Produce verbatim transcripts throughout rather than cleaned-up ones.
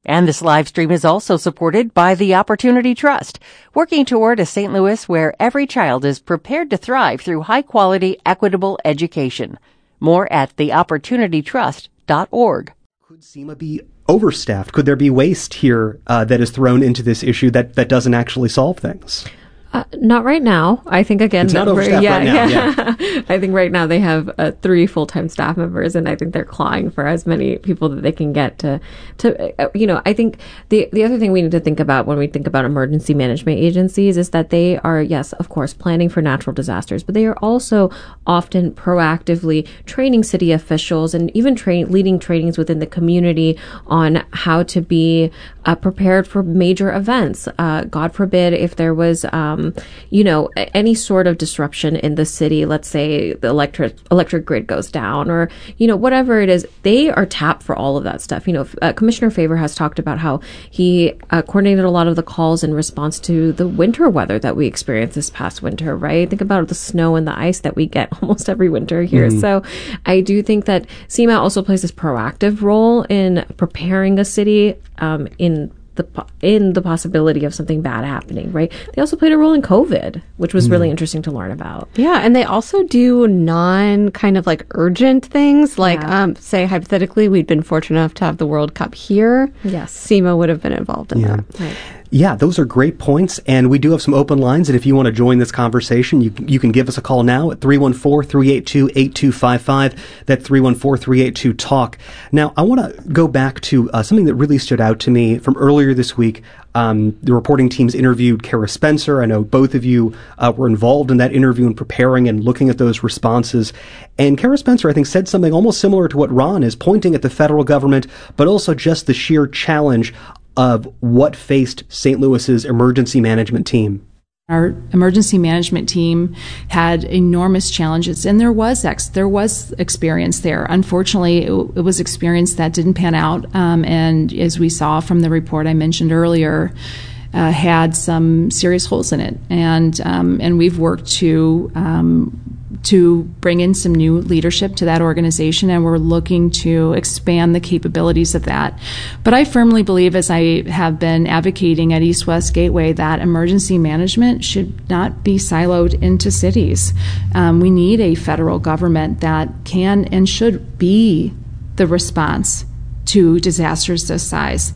And this live stream is also supported by the Opportunity Trust, working toward a Saint Louis where every child is prepared to thrive through high-quality, equitable education. More at the opportunity trust dot org. Could SEMA be overstaffed? Could there be waste here uh, that is thrown into this issue that, that doesn't actually solve things? Uh, not right now. I think, again, it's not overstaffed yeah, right now. Yeah. yeah. I think right now they have uh, three full-time staff members, and I think they're clawing for as many people that they can get to, to uh, you know, I think the the other thing we need to think about when we think about emergency management agencies is that they are, yes, of course, planning for natural disasters, but they are also often proactively training city officials and even train, leading trainings within the community on how to be uh, prepared for major events. Uh, God forbid if there was, um, you know, any sort of disruption in the city, let's say the electric electric grid goes down or, you know, whatever it is, they are tapped for all of that stuff. You know, uh, Commissioner Favor has talked about how he uh, coordinated a lot of the calls in response to the winter weather that we experienced this past winter, right? Think about the snow and the ice that we get almost every winter here. Mm-hmm. So I do think that SEMA also plays this proactive role in preparing a city um, in the in the possibility of something bad happening, right? They also played a role in COVID, which was mm. really interesting to learn about. Yeah, and they also do non kind of like urgent things, like yeah. um, say hypothetically we'd been fortunate enough to have the World Cup here. Yes, SEMA would have been involved in yeah. that. Right. Yeah, those are great points, and we do have some open lines, and if you want to join this conversation, you you can give us a call now at three one four, three eight two, eight two five five, that's three one four, three eight two, talk. Now, I want to go back to uh, something that really stood out to me from earlier this week. Um, the reporting teams interviewed Kara Spencer. I know both of you uh, were involved in that interview and preparing and looking at those responses. And Kara Spencer, I think, said something almost similar to what Ron is, pointing at the federal government, but also just the sheer challenge of what faced Saint Louis's emergency management team. Our emergency management team had enormous challenges, and there was ex- there was experience there. Unfortunately, it, it was experience that didn't pan out, um, and as we saw from the report I mentioned earlier, uh, had some serious holes in it. And um, and we've worked to um, to bring in some new leadership to that organization, and we're looking to expand the capabilities of that. But I firmly believe, as I have been advocating at East West Gateway, that emergency management should not be siloed into cities. Um, we need a federal government that can and should be the response to disasters this size.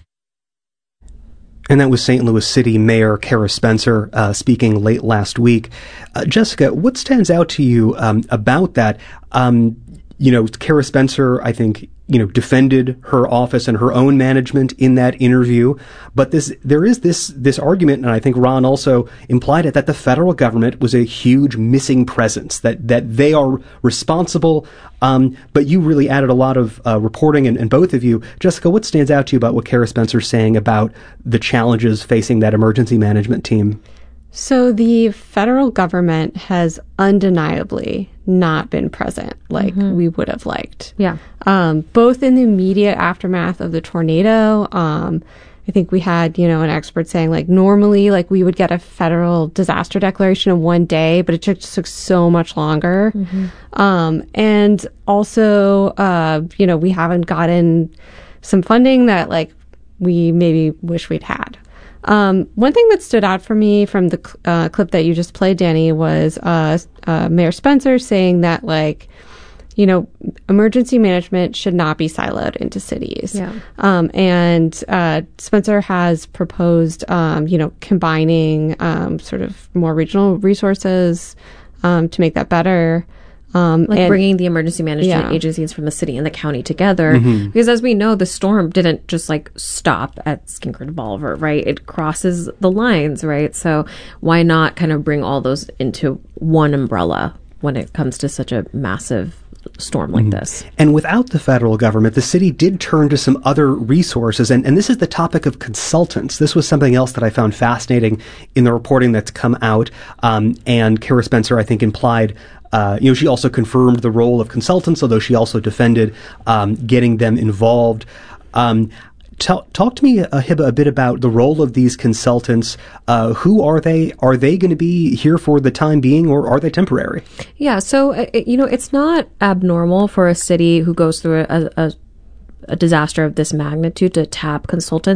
And that was Saint Louis City Mayor Kara Spencer uh, speaking late last week. Uh, Jessica, what stands out to you um, about that? Um, you know, Kara Spencer, I think, you know, defended her office and her own management in that interview. But this, there is this, this argument, and I think Ron also implied it, that the federal government was a huge missing presence, that, that they are responsible. Um, but you really added a lot of uh, reporting, and, and both of you. Jessica, what stands out to you about what Kara Spencer's saying about the challenges facing that emergency management team? So the federal government has undeniably not been present like mm-hmm. we would have liked. Yeah. Um, both in the immediate aftermath of the tornado. Um, I think we had, you know, an expert saying like normally like we would get a federal disaster declaration in one day, but it just took so much longer. Mm-hmm. Um, and also, uh, you know, we haven't gotten some funding that like we maybe wish we'd had. Um, one thing that stood out for me from the cl- uh, clip that you just played, Danny, was uh, uh, Mayor Spencer saying that, like, you know, emergency management should not be siloed into cities. Yeah. Um, and uh, Spencer has proposed, um, you know, combining um, sort of more regional resources um, to make that better. Um, like and, bringing the emergency management yeah. agencies from the city and the county together. Mm-hmm. Because as we know, the storm didn't just like stop at Skinkard Bolivar, right? It crosses the lines, right? So why not kind of bring all those into one umbrella when it comes to such a massive storm like mm-hmm. this? And without the federal government, the city did turn to some other resources. And, and this is the topic of consultants. This was something else that I found fascinating in the reporting that's come out. Um, and Kara Spencer, I think, implied Uh, you know, she also confirmed the role of consultants, although she also defended um, getting them involved. Um, t- talk to me, uh, Hiba, a bit about the role of these consultants. Uh, who are they? Are they going to be here for the time being, or are they temporary? Yeah, so, uh, you know, it's not abnormal for a city who goes through a, a, a disaster of this magnitude to tap consultants.